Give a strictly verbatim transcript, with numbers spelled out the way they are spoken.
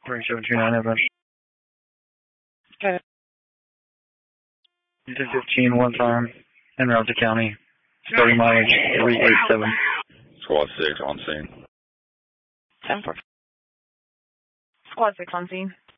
three seven two nine, Evan. Okay. two fifteen one time, en route to county, starting mileage three eight seven. Squad six on scene. ten four. Squad six on scene.